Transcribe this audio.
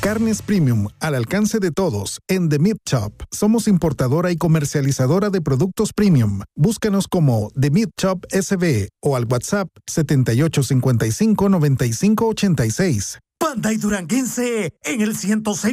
Carnes premium al alcance de todos en The Meat Shop. Somos importadora y comercializadora de productos premium. Búscanos como The Meat Shop SB o al WhatsApp 7855-9586. Banda y Duranguense en el 106.